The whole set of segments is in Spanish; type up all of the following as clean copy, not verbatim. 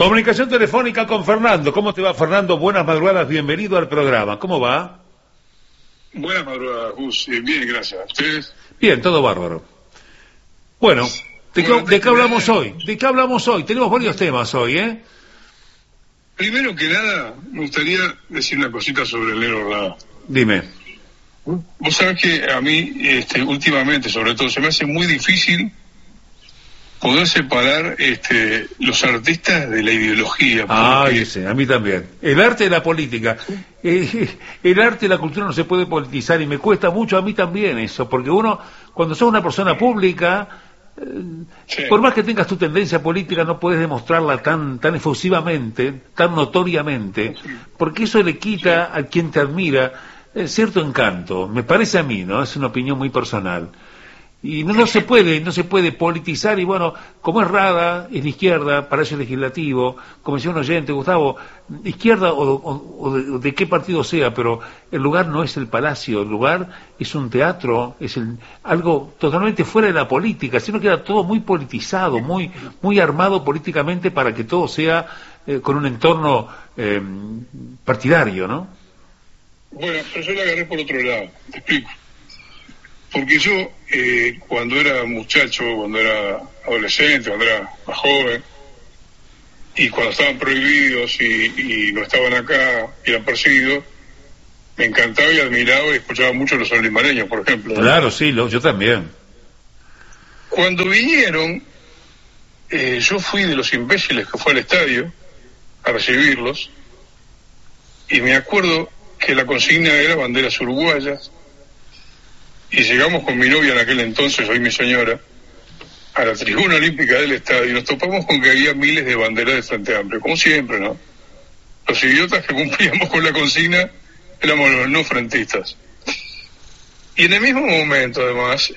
Comunicación telefónica con Fernando. ¿Cómo te va, Fernando? Buenas madrugadas, bienvenido al programa. ¿Cómo va? Buenas madrugadas, Gus. Bien, gracias. ¿Ustedes? Bien, todo bárbaro. Bueno, ¿de qué hablamos hoy? ¿De qué hablamos hoy? Tenemos varios temas hoy, ¿eh? Primero que nada, me gustaría decir una cosita sobre el Nero Rada. Dime. Vos sabés que a mí, últimamente, sobre todo, se me hace muy difícil poder separar los artistas de la ideología. Porque... sí, a mí también. El arte de la política. El arte y la cultura no se puede politizar y me cuesta mucho a mí también eso, porque uno, cuando sos una persona pública, sí, por más que tengas tu tendencia política, no puedes demostrarla tan efusivamente, tan notoriamente, porque eso le quita a quien te admira cierto encanto. Me parece a mí, ¿no? Es una opinión muy personal. Y no se puede politizar, y bueno, como es Rada, es de izquierda, Palacio Legislativo, como decía un oyente, Gustavo, izquierda o de qué partido sea, pero el lugar no es el Palacio, el lugar es un teatro, es algo totalmente fuera de la política, sino que era todo muy politizado, muy armado políticamente para que todo sea con un entorno partidario, ¿no? Bueno, pero yo la agarré por otro lado, te explico. Porque yo, cuando era muchacho, cuando era adolescente, cuando era más joven, y cuando estaban prohibidos y no estaban acá, y eran perseguidos, me encantaba y admiraba y escuchaba mucho a los olimareños, por ejemplo. Claro, sí, yo también. Cuando vinieron, yo fui de los imbéciles que fue al estadio a recibirlos, y me acuerdo que la consigna era banderas uruguayas, y llegamos con mi novia en aquel entonces, hoy mi señora, a la tribuna olímpica del estadio y nos topamos con que había miles de banderas de Frente Amplio, como siempre, ¿no? Los idiotas que cumplíamos con la consigna éramos los no frentistas. Y en el mismo momento, además,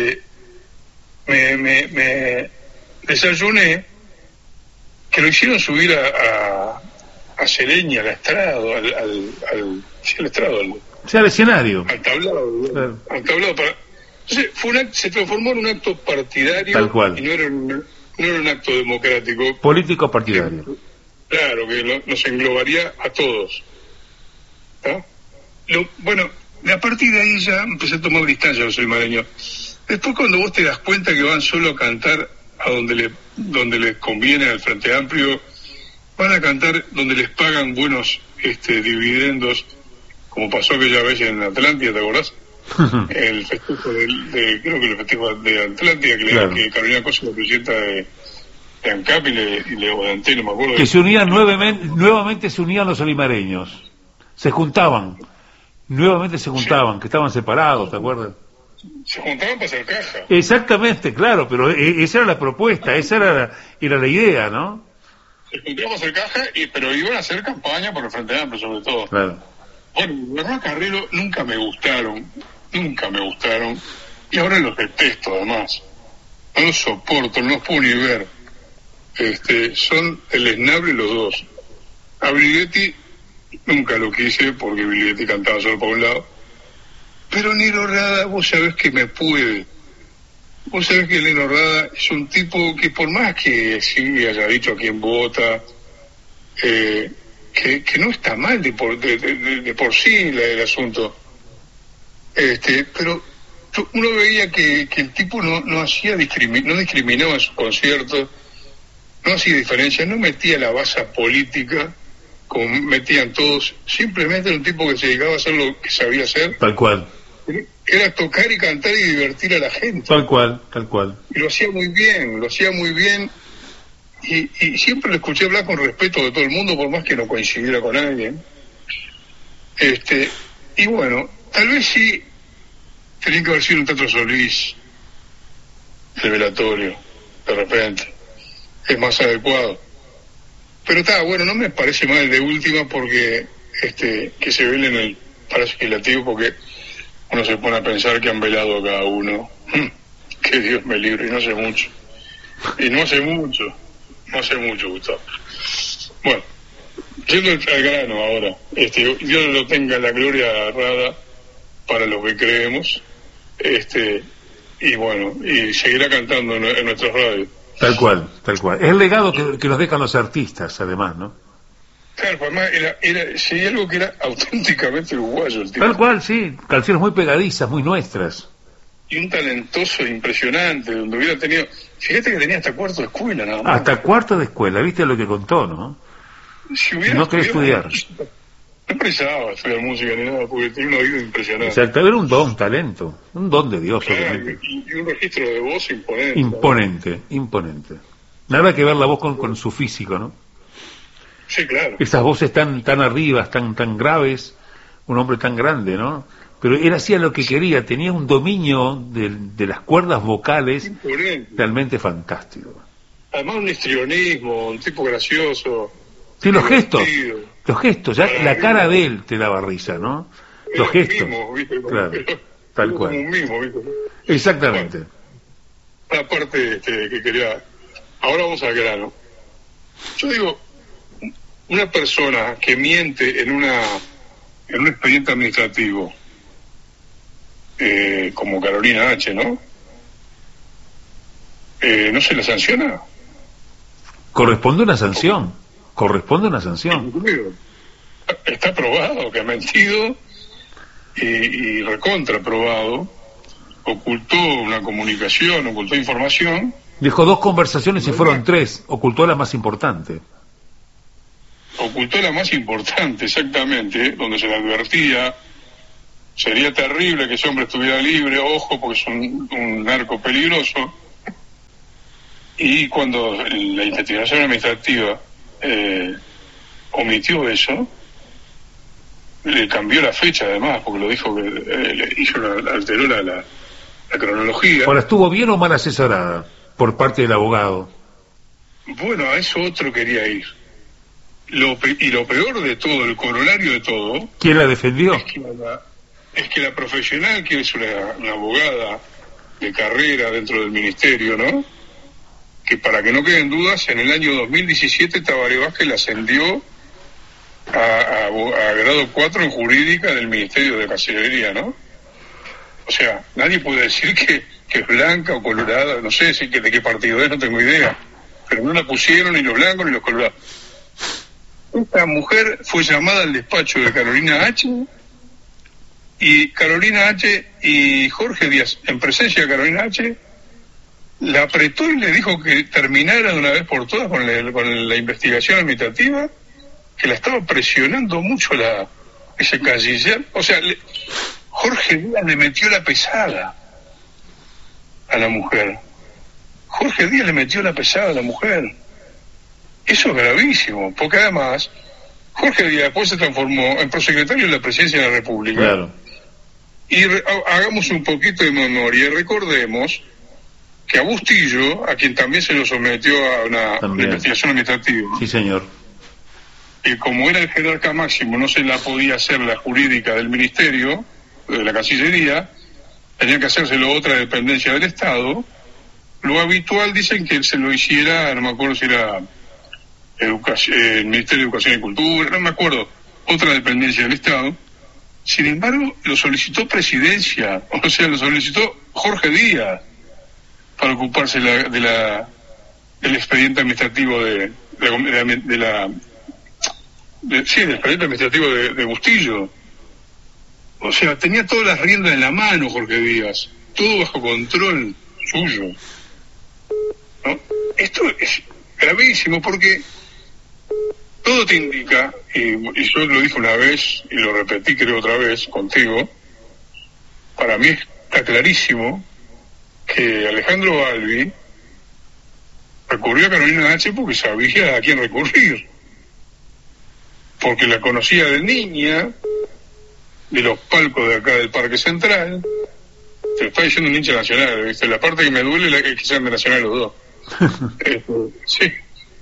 me desayuné que lo hicieron subir a Sereña, al estrado, al escenario. Al tablado, claro. Al tablado para... Entonces, se transformó en un acto partidario. Tal cual. Y no era un acto democrático. Político partidario. Claro, que nos englobaría a todos. ¿Ah? Bueno, a partir de ahí ya empecé a tomar distancia los olimareños. Después, cuando vos te das cuenta que van solo a cantar a donde les conviene al Frente Amplio, van a cantar donde les pagan buenos dividendos, como pasó aquella vez en Atlántida, ¿te acordás? El festejo creo que el festejo de Atlántida, claro, que Carolina Cosa, la presidenta de ANCAP y de Antel, no me acuerdo. Que se unían nuevamente se unían los olimareños. Se juntaban. Nuevamente se juntaban, sí, que estaban separados, ¿te acuerdas? Se juntaban para hacer caja. Exactamente, claro, pero esa era la propuesta, esa era la idea, ¿no? Se juntaban para hacer caja, pero iban a hacer campaña por el Frente Amplio, sobre todo. Claro. Bueno, los Rock Carrero nunca me gustaron, y ahora los detesto además, no los soporto, no los puedo ni ver, son el esnable los dos. A Brigetti nunca lo quise porque Brigetti cantaba solo para un lado, pero Nero Rada, vos sabés que me puede, vos sabés que Nero Rada es un tipo que por más que sí haya dicho a quién vota, que no está mal de por sí el asunto, pero uno veía que el tipo no discriminaba en sus conciertos, no hacía diferencia, no metía la base política como metían todos, simplemente era un tipo que se dedicaba a hacer lo que sabía hacer, tal cual, era tocar y cantar y divertir a la gente, tal cual, y lo hacía muy bien. Y siempre lo escuché hablar con respeto de todo el mundo, por más que no coincidiera con alguien. Y bueno, tal vez sí tenía que haber sido un Teatro Solís, el velatorio, de repente. Es más adecuado. Pero está, bueno, no me parece mal de última porque que se vele en el Palacio Legislativo, porque uno se pone a pensar que han velado a cada uno. Que Dios me libre, y no hace mucho. No hace mucho, Gustavo. Bueno, yendo al grano ahora, Dios lo tenga en la gloria Rada para los que creemos, y bueno, y seguirá cantando en nuestras radios. Tal cual, tal cual. Es el legado que nos dejan los artistas, además, ¿no? Claro, además sería algo que era auténticamente uruguayo el tipo. Tal cual, sí. Canciones muy pegadizas, muy nuestras. Y un talentoso impresionante, donde hubiera tenido... Fíjate que tenía hasta cuarto de escuela, nada más. Hasta cuarto de escuela, ¿viste lo que contó, no? Si hubiera No quería estudiar. No precisaba estudiar música ni nada, porque tenía un oído impresionante. Exacto, era un don, talento. Un don de Dios, Claro, obviamente. y un registro de voz imponente. Imponente, imponente. Nada que ver la voz con su físico, ¿no? Sí, claro. Esas voces tan arriba, tan graves, un hombre tan grande, ¿no? Pero él hacía lo que quería, tenía un dominio de las cuerdas vocales Imponente. realmente fantástico. Además un histrionismo, un tipo gracioso. Sí, divertido. los gestos, ya la cara de él te daba risa, ¿no? Los Era un gestos, mimo, ¿viste? claro, tal Como cual. un mimo, ¿viste? Exactamente. Bueno, aparte que quería... Ahora vamos al grano. Yo digo, una persona que miente en un expediente administrativo, como Carolina H., ¿no? ¿No se le sanciona? Corresponde una sanción, corresponde una sanción. Está probado que ha mentido y recontra probado, ocultó una comunicación, ocultó información. Dijo 2 conversaciones y fueron 3, ocultó la más importante. Ocultó la más importante, exactamente, donde se le advertía, sería terrible que ese hombre estuviera libre, ojo, porque es un narco peligroso. Y cuando la investigación administrativa omitió eso, le cambió la fecha además, porque lo dijo que alteró la cronología. Ahora, ¿estuvo bien o mal asesorada por parte del abogado? Bueno, a eso otro quería ir. Lo peor de todo, el corolario de todo... ¿Quién la defendió? Es que la profesional, que es una abogada de carrera dentro del ministerio, ¿no? Que para que no queden dudas, en el año 2017 Tabaré Vázquez la ascendió a grado 4 en jurídica del Ministerio de Cancillería, ¿no? O sea, nadie puede decir que es blanca o colorada, no sé decir de qué partido es, no tengo idea, pero no la pusieron ni los blancos ni los colorados. Esta mujer fue llamada al despacho de Carolina H., y Carolina H. y Jorge Díaz, en presencia de Carolina H., la apretó y le dijo que terminara de una vez por todas con la investigación administrativa, que la estaba presionando mucho ese canciller. O sea, Jorge Díaz le metió la pesada a la mujer. Jorge Díaz le metió la pesada a la mujer. Eso es gravísimo, porque además Jorge Díaz después se transformó en prosecretario de la Presidencia de la República. Claro. Y hagamos un poquito de memoria y recordemos que a Bustillo, a quien también se lo sometió a una investigación administrativa, sí, señor, y como era el jerarca máximo, no se la podía hacer la jurídica del ministerio, de la Cancillería, tenía que hacérselo otra dependencia del Estado. Lo habitual, dicen que él se lo hiciera, no me acuerdo si era el Ministerio de Educación y Cultura, no me acuerdo, otra dependencia del Estado. Sin embargo, lo solicitó Presidencia, o sea, lo solicitó Jorge Díaz para ocuparse del expediente administrativo del expediente administrativo de Bustillo. O sea, tenía todas las riendas en la mano Jorge Díaz, todo bajo control suyo, ¿no? Esto es gravísimo porque todo te indica, y yo lo dije una vez y lo repetí creo otra vez contigo, para mí está clarísimo que Alejandro Balbi recurrió a Carolina H. porque sabía a quién recurrir, porque la conocía de niña, de los palcos de acá del Parque Central. Te lo está diciendo un hincha nacional, ¿viste? La parte que me duele es que sean de Nacional los dos. Sí.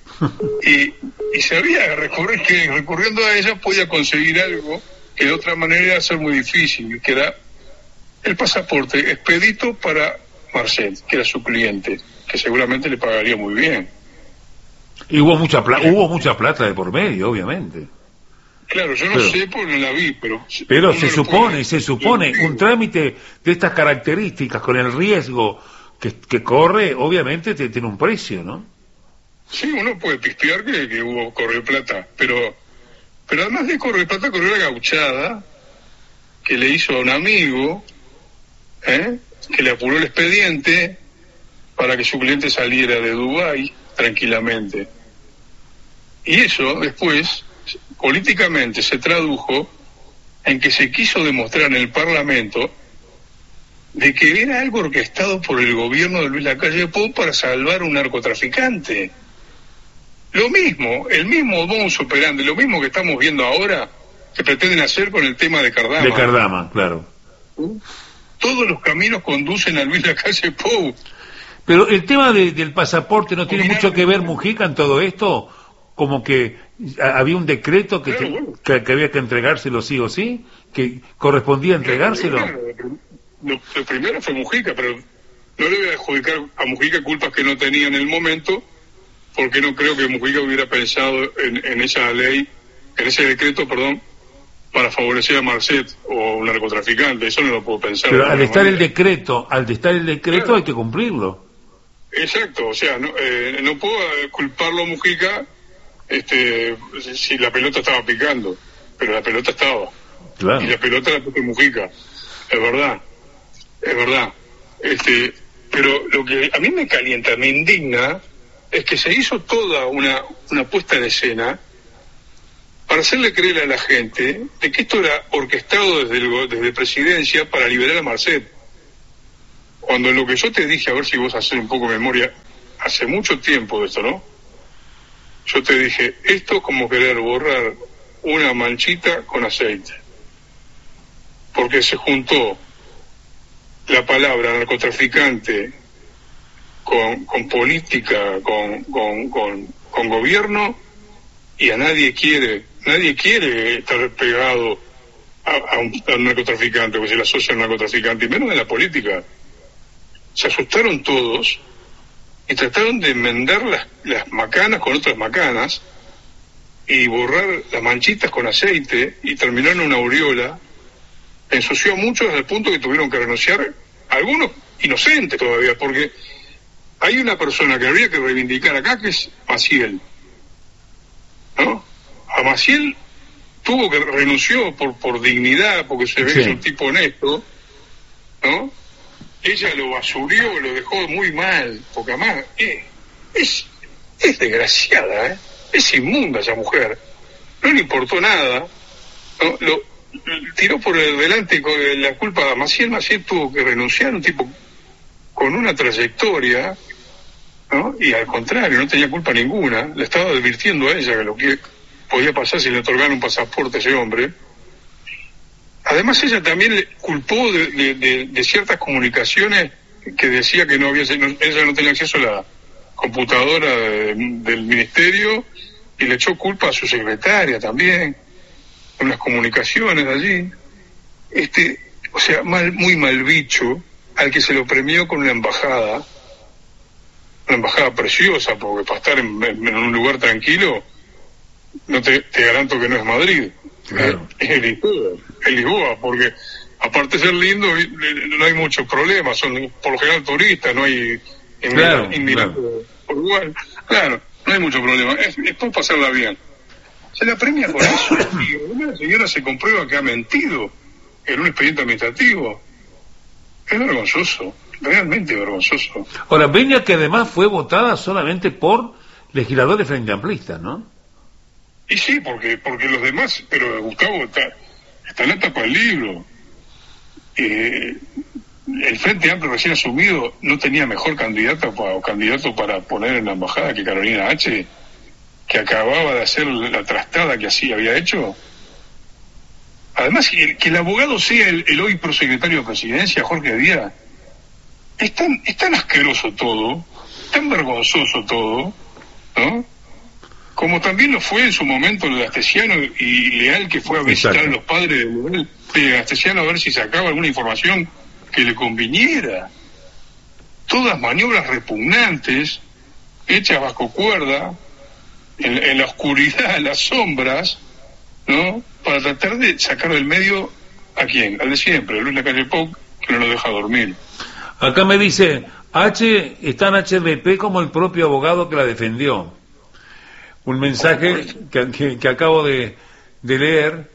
Y sabía que recurriendo a ella podía conseguir algo que de otra manera iba a ser muy difícil, que era el pasaporte expedito para Marcel, que era su cliente, que seguramente le pagaría muy bien. Y hubo mucha plata de por medio, obviamente. Claro, yo no sé porque no la vi, pero se supone, un trámite de estas características, con el riesgo, que corre, obviamente tiene un precio, ¿no? Sí, uno puede pistear que hubo correr plata, pero además de correr plata, corrió la gauchada que le hizo a un amigo, que le apuró el expediente para que su cliente saliera de Dubái tranquilamente. Y eso después, políticamente, se tradujo en que se quiso demostrar en el Parlamento de que era algo orquestado por el gobierno de Luis Lacalle Pou para salvar a un narcotraficante. Lo mismo, el mismo modus operandi, lo mismo que estamos viendo ahora, que pretenden hacer con el tema de Cardama. De Cardama, claro. Todos los caminos conducen a Luis Lacalle Pou. Pero el tema del pasaporte no tiene mucho que ver, Mujica, en todo esto, como que había un decreto que, Claro, bueno. que había que entregárselo sí o sí, que correspondía entregárselo. Lo primero fue Mujica, pero no le voy a adjudicar a Mujica culpas que no tenía en el momento, porque no creo que Mujica hubiera pensado en esa ley, en ese decreto, perdón, para favorecer a Marcet o un narcotraficante. Eso no lo puedo pensar. Pero al estar manera. el decreto Claro. hay que cumplirlo. Exacto, o sea, no puedo culparlo a Mujica si la pelota estaba picando, pero la pelota estaba. Claro. Y la pelota la puso Mujica, es verdad. Pero lo que a mí me calienta, me indigna, es que se hizo toda una puesta en escena para hacerle creer a la gente de que esto era orquestado desde Presidencia para liberar a Marcet. Cuando lo que yo te dije, a ver si vos haces un poco de memoria, hace mucho tiempo de esto, ¿no? Yo te dije, esto es como querer borrar una manchita con aceite. Porque se juntó la palabra narcotraficante con política, con gobierno, y a nadie quiere estar pegado a un narcotraficante, porque se le asocia a un narcotraficante, y menos en la política. Se asustaron todos y trataron de enmendar las macanas con otras macanas y borrar las manchitas con aceite, y terminaron en una aureola. Ensució a muchos al punto que tuvieron que renunciar, algunos inocentes todavía, porque hay una persona que habría que reivindicar acá, que es Maciel, ¿no? A Maciel renunció por dignidad, porque se ve que es un tipo honesto, ¿no? Ella lo basurió, lo dejó muy mal, porque además es desgraciada, es inmunda esa mujer, no le importó nada, ¿no? Lo tiró por delante con la culpa a Maciel. Maciel tuvo que renunciar, un tipo con una trayectoria, ¿no? Y al contrario, no tenía culpa ninguna, le estaba advirtiendo a ella que lo que podía pasar si le otorgaran un pasaporte a ese hombre. Además, ella también le culpó de ciertas comunicaciones que decía que ella no tenía acceso a la computadora del ministerio, y le echó culpa a su secretaria también, unas comunicaciones de allí. O sea, muy mal bicho, al que se lo premió con una embajada preciosa, porque para estar en un lugar tranquilo, no te garanto que no es Madrid. Claro. Es Lisboa, porque aparte de ser lindo, no hay muchos problemas, son por lo general turistas, no hay inmigrantes por igual. Claro, no hay mucho problema, es por pasarla bien. Se la premia con eso, y además la señora se comprueba que ha mentido en un expediente administrativo. Es vergonzoso, realmente vergonzoso. Ahora, Peña, que además fue votada solamente por legisladores frente amplistas, ¿no? Y sí, porque los demás, pero Gustavo está en la tapa del libro. El Frente Amplio recién asumido no tenía mejor candidato para poner en la embajada que Carolina H., que acababa de hacer la trastada que así había hecho. Además, que el abogado sea el hoy prosecretario de Presidencia, Jorge Díaz, es tan asqueroso todo, tan vergonzoso todo, ¿no? Como también lo fue en su momento el Astesiano y Leal, que fue a visitar a los padres de Astesiano a ver si sacaba alguna información que le conviniera. Todas maniobras repugnantes, hechas bajo cuerda, en la oscuridad, en las sombras, ¿no? Para tratar de sacar del medio ¿a quién? Al de siempre, Luis Lacalle Pou, que no lo deja dormir. Acá me dice H está en HDP como el propio abogado que la defendió. Un mensaje que acabo de leer.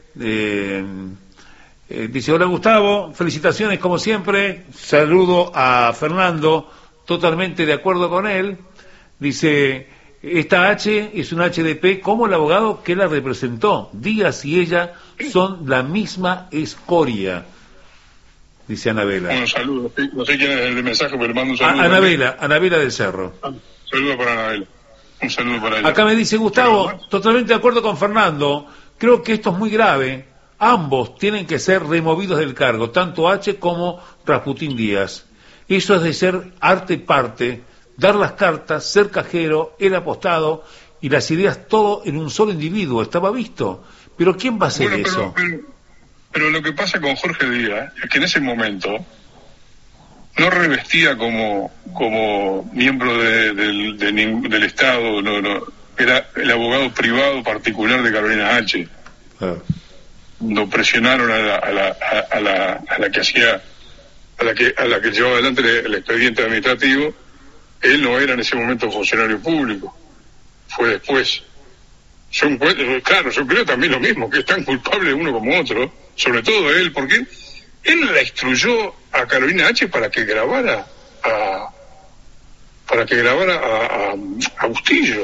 Dice: hola Gustavo, felicitaciones como siempre. Saludo a Fernando, totalmente de acuerdo con él. Dice: esta H es un HDP como el abogado que la representó. Diga si ella son la misma escoria. Dice Anabela. Un saludo, no sé quién es el mensaje, pero le mando un saludo. Anabela del Cerro. Saludo para Anabela. Un saludo para ella. Acá me dice Gustavo, totalmente de acuerdo con Fernando, creo que esto es muy grave. Ambos tienen que ser removidos del cargo, tanto H como Rasputín Díaz. Eso es de ser arte y parte, dar las cartas, ser cajero, el apostado y las ideas todo en un solo individuo. Estaba visto. Pero ¿quién va a hacer eso? Pero lo que pasa con Jorge Díaz es que en ese momento no revestía como miembro del Estado, no, era el abogado privado particular de Carolina H. Lo presionaron a la que hacía, a la que llevaba adelante el expediente administrativo. Él no era en ese momento funcionario público, fue después. Yo creo también lo mismo, que es tan culpable uno como otro, sobre todo él, porque él la instruyó a Carolina H. para que grabara a Bustillo.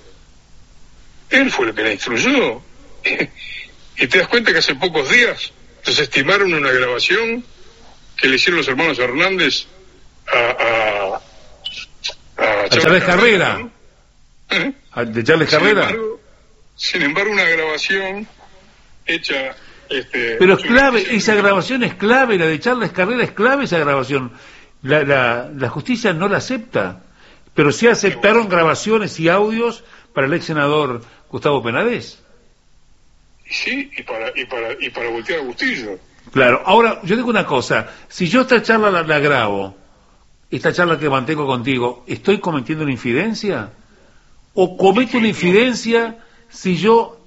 Él fue el que la instruyó. Y te das cuenta que hace pocos días desestimaron una grabación que le hicieron los hermanos Hernández a Charles Carrera, ¿no? De Charles Carrera. Sin embargo, una grabación hecha... Pero es clave, esa grabación es clave, la de Charles Carrera es clave, esa grabación. La justicia no la acepta, pero sí aceptaron grabaciones y audios para el ex senador Gustavo Penades. Sí, y para voltear a Bustillo. Claro, ahora yo digo una cosa, si yo esta charla la grabo, esta charla que mantengo contigo, ¿estoy cometiendo una infidencia? ¿O cometo una infidencia si yo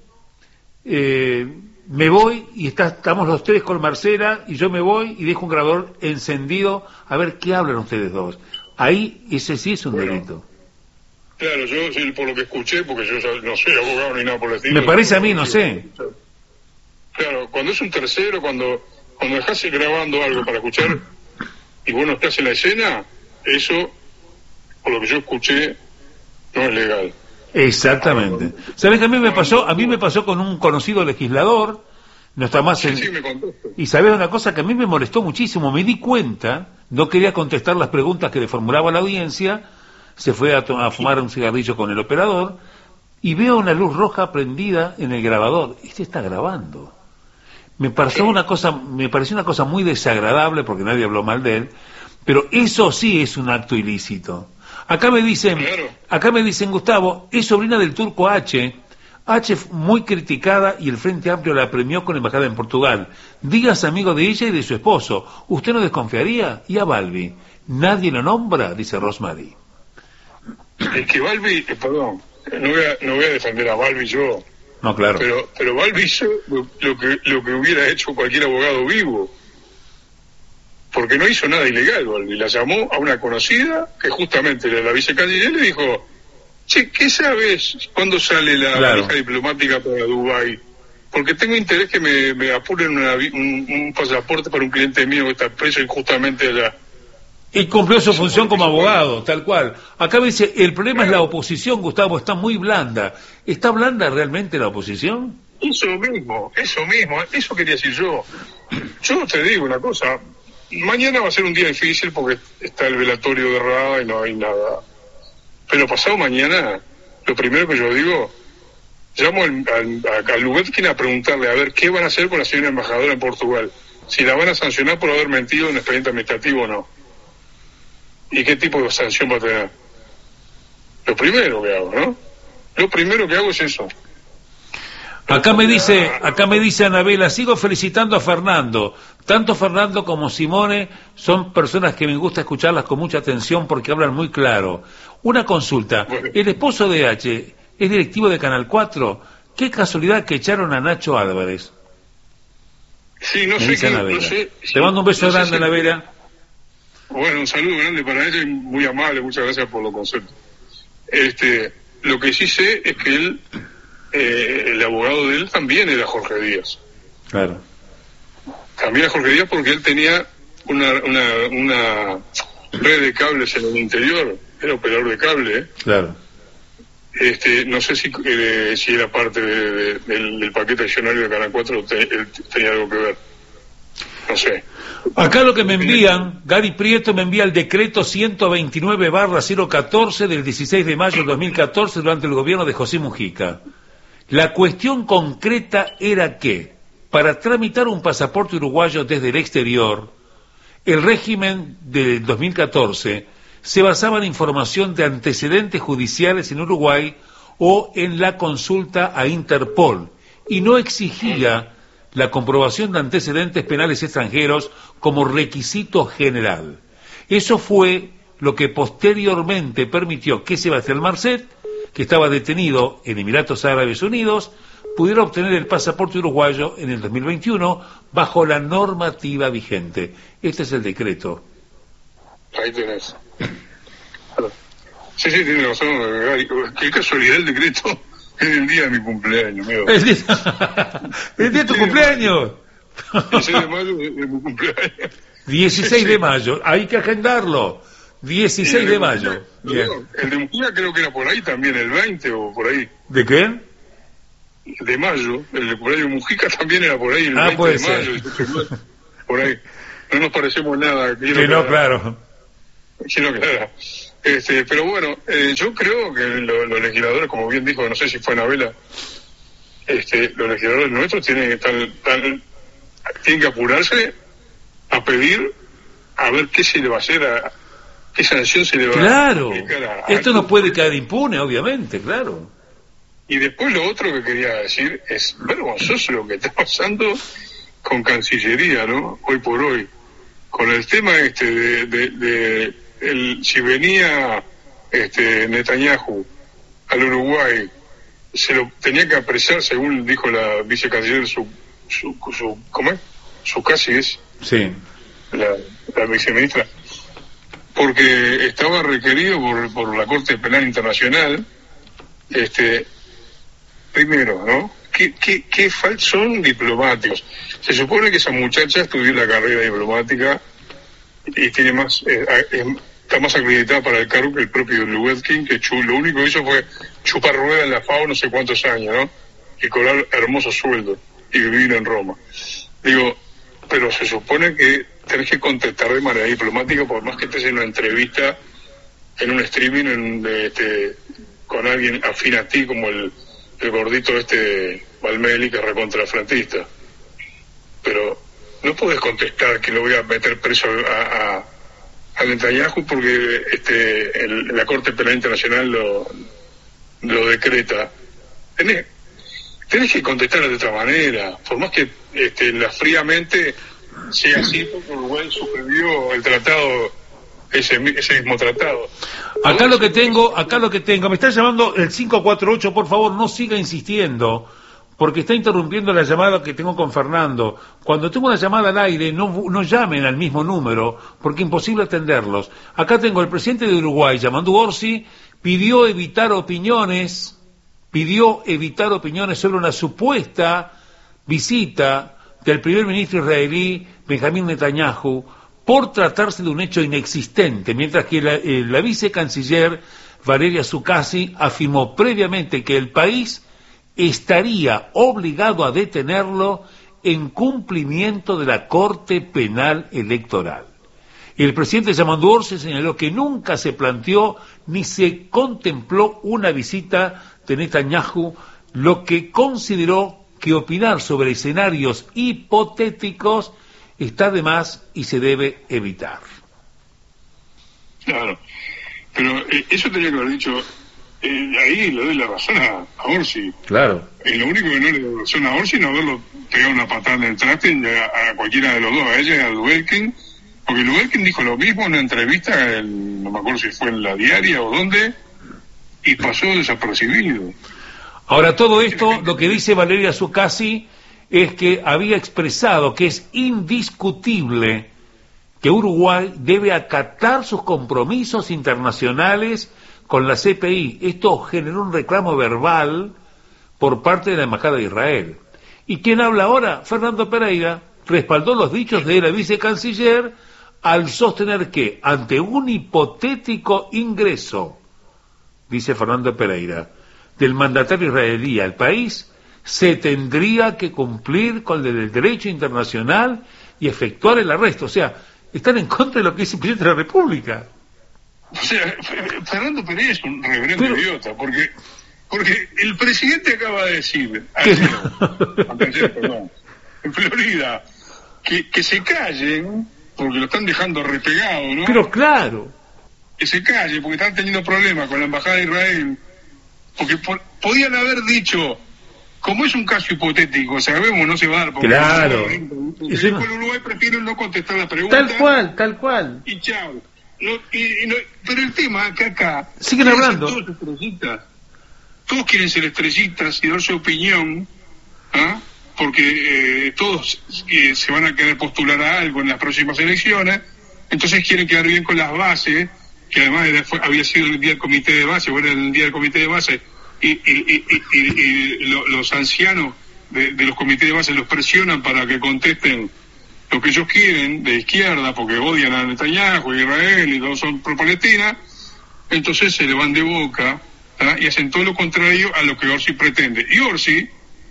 me voy y estamos los tres con Marcela y yo me voy y dejo un grabador encendido a ver qué hablan ustedes dos? Ahí ese sí es un delito. Claro, yo por lo que escuché, porque yo no soy abogado ni nada por el estilo. Me parece a mí, no sé. Claro, cuando es un tercero, cuando dejás grabando algo para escuchar y vos no estás en la escena, eso, por lo que yo escuché, no es legal. Exactamente. ¿Sabés que a mí me pasó con un conocido legislador? No está más en... Sí, me contaste. Y sabés una cosa que a mí me molestó muchísimo, me di cuenta, no quería contestar las preguntas que le formulaba la audiencia, se fue a fumar un cigarrillo con el operador y veo una luz roja prendida en el grabador. Este está grabando. Me pareció una cosa muy desagradable porque nadie habló mal de él, pero eso sí es un acto ilícito. Acá me dicen, Gustavo, es sobrina del turco H. H muy criticada y el Frente Amplio la premió con embajada en Portugal. Digas amigo de ella y de su esposo. ¿Usted no desconfiaría? Y a Balbi. ¿Nadie lo nombra? Dice Rosmary. Es que Balbi, perdón, no voy a defender a Balbi yo. No, claro. Pero Balbi hizo lo que hubiera hecho cualquier abogado vivo. Porque no hizo nada ilegal, Balbi. La llamó a una conocida, que justamente era la vicecanciller, y le dijo: che, ¿qué sabes cuándo sale la valija diplomática para Dubái? Porque tengo interés que me apuren un pasaporte para un cliente mío que está preso injustamente allá. Y cumplió su función como abogado, tal cual. Acá me dice, el problema es la oposición, Gustavo, está muy blanda. ¿Está blanda realmente la oposición? Eso mismo, eso quería decir yo. Yo te digo una cosa, mañana va a ser un día difícil porque está el velatorio de Rada y no hay nada. Pero pasado mañana, lo primero que yo digo, llamo a Lubetkin a preguntarle a ver qué van a hacer con la señora embajadora en Portugal. Si la van a sancionar por haber mentido en expediente administrativo o no. ¿Y qué tipo de sanción va a tener? Lo primero que hago, ¿no? Lo primero que hago es eso. Acá me dice Anabela, sigo felicitando a Fernando. Tanto Fernando como Simone son personas que me gusta escucharlas con mucha atención porque hablan muy claro. Una consulta, el esposo de H es directivo de Canal 4. Qué casualidad que echaron a Nacho Álvarez. Sí, no sé. Te mando un beso grande, Anabela. Bueno, un saludo grande para ella y muy amable, muchas gracias por los conceptos. Lo que sí sé es que él, el abogado de él también era Jorge Díaz. Claro. También era Jorge Díaz porque él tenía una red de cables en el interior, era operador de cable, ¿eh? Claro. No sé si era parte del paquete accionario de Canal 4, él tenía algo que ver. No sé. Acá lo que me envían, Gary Prieto me envía el decreto 129/014 del 16 de mayo de 2014 durante el gobierno de José Mujica. La cuestión concreta era que, para tramitar un pasaporte uruguayo desde el exterior, el régimen del 2014 se basaba en información de antecedentes judiciales en Uruguay o en la consulta a Interpol, y no exigía la comprobación de antecedentes penales extranjeros como requisito general. Eso fue lo que posteriormente permitió que Sebastián Marcet, que estaba detenido en Emiratos Árabes Unidos, pudiera obtener el pasaporte uruguayo en el 2021 bajo la normativa vigente. Este es el decreto. Ahí tenés. Sí, tiene razón. Qué casualidad el decreto es el día de mi cumpleaños. ¿El día de tu cumpleaños? El 6 de mayo de mi cumpleaños. 16 de mayo, hay que agendarlo. 16 de mayo. Bien. El de Mujica creo que era por ahí también, el 20 o por ahí. ¿De qué? De mayo, el de cumpleaños de Mujica también era por ahí, el 20 puede de mayo, ser. Por ahí. No nos parecemos nada. Que no, claro. Quiero aclarar. Pero bueno, yo creo que los legisladores, como bien dijo, no sé si fue Anabela, los legisladores nuestros tienen que apurarse a pedir a ver qué se le va a hacer, qué sanción se le va a aplicar a esto no puede quedar impune, obviamente, claro. Y después lo otro que quería decir es vergonzoso lo que está pasando con Cancillería, ¿no? Hoy por hoy, con el tema si venía Netanyahu al Uruguay, se lo tenía que apresar, según dijo la vicecanciller, ¿cómo es? Su casi es. Sí. La viceministra, porque estaba requerido por la Corte Penal Internacional, primero, ¿no? ¿Qué son diplomáticos? Se supone que esa muchacha estudió la carrera diplomática y tiene está más acreditada para el cargo que el propio Lubetkin, que lo único que hizo fue chupar rueda en la FAO no sé cuántos años, ¿no? Y cobrar hermosos sueldos y vivir en Roma. Digo, pero se supone que tenés que contestar de manera diplomática, por más que estés en una entrevista, en un streaming, con alguien afín a ti, como el gordito Valmeli, que es recontrafrantista. Pero no podés contestar que lo voy a meter preso a Netanyahu porque la Corte Penal Internacional lo decreta. Tenés que contestar de otra manera, por más que fríamente sea así, porque Uruguay suscribió el tratado, ese mismo tratado. Acá lo que tengo, me está llamando el 548, por favor, no siga insistiendo, porque está interrumpiendo la llamada que tengo con Fernando. Cuando tengo una llamada al aire, no llamen al mismo número, porque es imposible atenderlos. Acá tengo el presidente de Uruguay, Yamandu Orsi, pidió evitar opiniones sobre una supuesta visita del primer ministro israelí, Benjamín Netanyahu, por tratarse de un hecho inexistente, mientras que la vicecanciller Valeria Zukasi afirmó previamente que el país estaría obligado a detenerlo en cumplimiento de la Corte Penal Electoral. El presidente Yamandu Orsi señaló que nunca se planteó ni se contempló una visita de Netanyahu, lo que consideró que opinar sobre escenarios hipotéticos está de más y se debe evitar. Claro, pero eso tenía que haber dicho, ahí le doy la razón a Orsi. Claro. Lo único que no le doy razón a Orsi es no haberlo pegado una patada en el traste a cualquiera de los dos, a ella y a Lubetkin, porque Lubetkin dijo lo mismo en una entrevista, no me acuerdo si fue en La Diaria o dónde, y pasó desapercibido. Ahora, todo esto, lo que dice Valeria Zukasi es que había expresado que es indiscutible que Uruguay debe acatar sus compromisos internacionales con la CPI. Esto generó un reclamo verbal por parte de la Embajada de Israel. ¿Y quién habla ahora? Fernando Pereira respaldó los dichos de la vicecanciller al sostener que, ante un hipotético ingreso, dice Fernando Pereira, del mandatario israelí al país, se tendría que cumplir con el derecho internacional y efectuar el arresto. O sea, están en contra de lo que dice el presidente de la República. O sea, Fernando Pereira es un reverendo idiota, porque el presidente acaba de decir, ayer, perdón, en Florida, que se callen, porque lo están dejando repegado, ¿no? Pero claro. Que se calle, porque están teniendo problemas con la Embajada de Israel, porque podían haber dicho, como es un caso hipotético, sabemos no se va a dar, porque claro. El Uruguay prefiere no contestar la pregunta. Tal cual. Y chao. Pero el tema es que acá siguen hablando. Todos quieren ser estrellitas y dar su opinión, ¿ah? Porque todos se van a querer postular a algo en las próximas elecciones, entonces quieren quedar bien con las bases, que además había sido el día del comité de base, bueno, el día del comité de base, y los ancianos de los comités de base los presionan para que contesten lo que ellos quieren, de izquierda, porque odian a Netanyahu, Israel, y todos son pro-Palestina, entonces se le van de boca, ¿tá? Y hacen todo lo contrario a lo que Orsi pretende. Y Orsi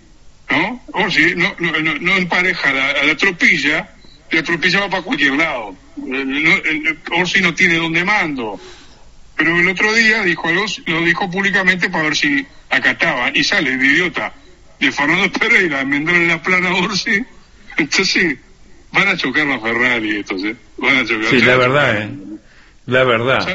no empareja a la tropilla, y la tropilla va para cualquier lado. Orsi no tiene donde mando. Pero el otro día lo dijo públicamente para ver si acataba, y sale de idiota de Fernando Pereira a enmendarle la plana a Orsi. Entonces van a chocar los Ferrari estos, van a chocar. Sí, la verdad, la verdad.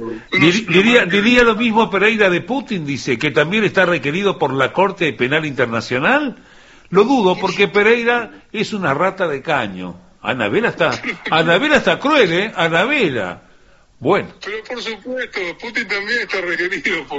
Diría lo mismo Pereira de Putin, dice, que también está requerido por la Corte Penal Internacional. Lo dudo, porque Pereira es una rata de caño. Anabela está cruel, Anabela. Bueno. Pero por supuesto, Putin también está requerido por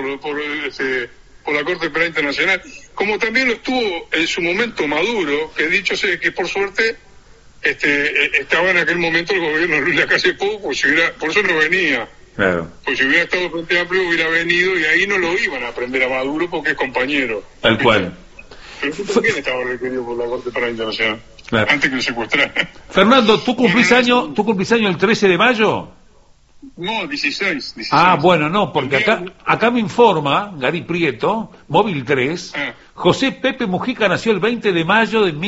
la Corte Penal Internacional, como también lo estuvo en su momento Maduro, que dicho sea que por suerte estaba en aquel momento el gobierno de Luis Lacalle Pou, por eso no venía. Claro. Pues si hubiera estado Frente Amplio hubiera venido, y ahí no lo iban a prender a Maduro porque es compañero. Tal cual. Pero tú también estaba requerido por la Corte Penal Internacional, claro, antes que lo secuestraran. Fernando, ¿tú cumplís año el 13 de mayo? No, 16. Ah, bueno, no, porque acá me informa Gary Prieto, Móvil 3, José Pepe Mujica nació el 20 de mayo de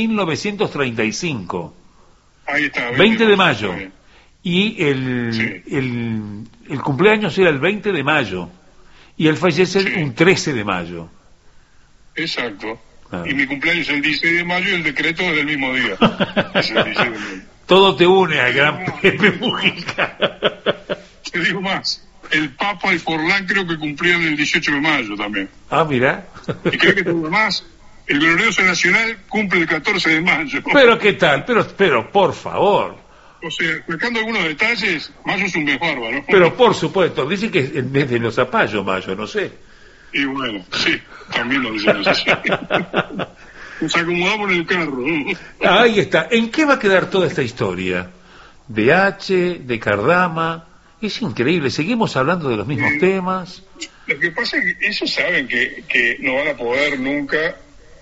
1935. Ahí está. 20 de mayo. Y el cumpleaños era el 20 de mayo. Y él fallece un 13 de mayo. Exacto. Claro. Y mi cumpleaños es el 16 de mayo y el decreto es del mismo día. Es el 16 de mayo. Todo te une al gran Pepe Mujica. Te digo más, el Papa y Forlán creo que cumplían el 18 de mayo también. Ah, mira. Y creo que todo lo más, el Glorioso Nacional cumple el 14 de mayo. Pero ¿qué tal? Pero por favor. O sea, sacando algunos detalles, mayo es un mes bárbaro. Pero por supuesto, dicen que es el mes de los zapallos, mayo, no sé. Y bueno, sí, también lo decimos así. Nos acomodamos en el carro. Ahí está. ¿En qué va a quedar toda esta historia? De H, de Cardama. Es increíble, seguimos hablando de los mismos temas. Lo que pasa es que ellos saben que no van a poder nunca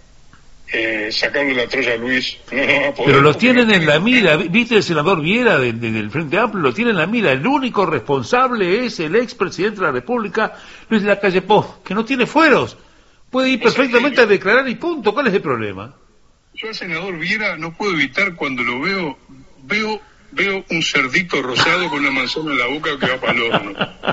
sacarle la Troya a Luis. No van a poder. Pero lo tienen en la mira. ¿Viste el senador Viera del Frente Amplio? Lo tienen en la mira. El único responsable es el expresidente de la República, Luis Lacalle Pou, que no tiene fueros. Puede ir perfectamente a declarar y punto. ¿Cuál es el problema? Yo al senador Viera no puedo evitar, cuando lo veo un cerdito rosado con una manzana en la boca que va para el horno.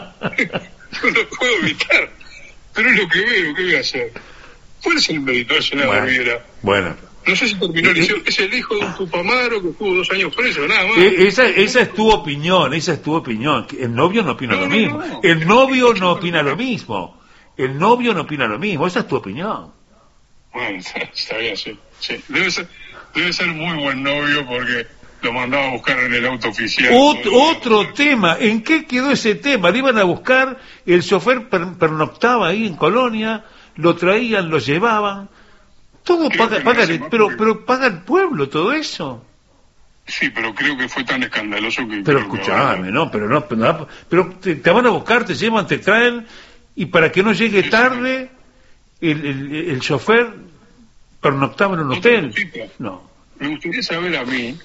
Yo no puedo evitar, pero es lo que veo. ¿Qué voy a hacer? ¿Cuál es el mérito del senador Viera? Bueno. No sé si terminó el liceo. Es el hijo de un tupamaro que estuvo 2 años preso, nada más. Esa es tu opinión. El novio no opina lo mismo. El novio no opina lo mismo. Esa es tu opinión. Bueno, está bien, sí. Debe ser muy buen novio, porque lo mandaba a buscar en el auto oficial. Otro tema. ¿En qué quedó ese tema? Le iban a buscar, el chofer pernoctaba ahí en Colonia, lo traían, lo llevaban. Todo paga, pero paga el pueblo todo eso. Sí, pero creo que fue tan escandaloso que... Pero escuchame, no, pero te van a buscar, te llevan, te traen, y para que no llegue tarde, el chofer pernoctaba en un hotel. No. Me gustaría saber a mí,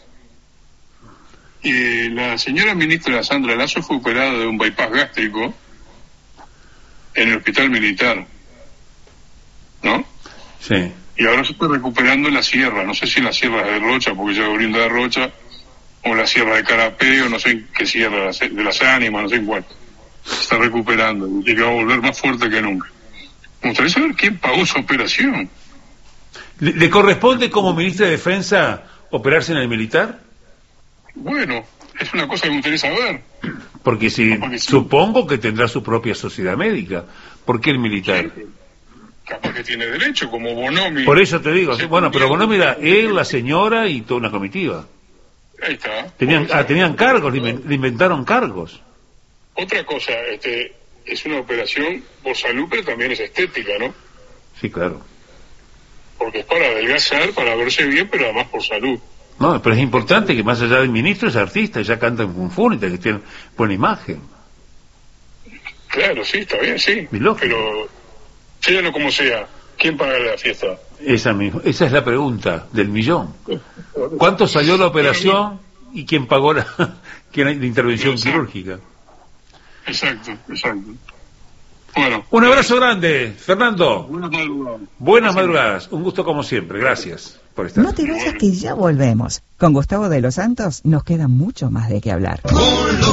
la señora ministra Sandra Lasso fue operada de un bypass gástrico en el hospital militar, ¿no? Sí. Y ahora se está recuperando en la sierra, no sé si en la sierra de Rocha, porque ya brinda de Rocha, o la sierra de Carapeo, no sé en qué sierra, de las Ánimas, no sé en cuál. Se está recuperando y que va a volver más fuerte que nunca. Me gustaría saber quién pagó su operación. ¿Le corresponde como ministra de Defensa operarse en el militar? Bueno, es una cosa que me gustaría saber. Porque supongo que tendrá su propia sociedad médica. ¿Por qué el militar? Capaz que tiene derecho, como Bonomi. Por eso te digo, bueno, pero Bonomi era él, la señora y toda una comitiva. Ahí está. Tenían cargos, le inventaron cargos. Otra cosa, es una operación por salud, pero también es estética, ¿no? Sí, claro. Porque es para adelgazar, para verse bien, pero además por salud. No, pero es importante que más allá del ministro es artista, ya canta en funfúnita, que tiene buena imagen. Claro, sí, está bien, sí. Pero, sea lo como sea, ¿quién paga la fiesta? Esa es la pregunta del millón. ¿Cuánto salió la operación y quién pagó la intervención quirúrgica? Exacto. Bueno. Un abrazo grande, Fernando. Buenas madrugadas. Buenas madrugadas. Un gusto como siempre. Gracias por estar. No te vayas que ya volvemos. Con Gustavo de los Santos nos queda mucho más de qué hablar.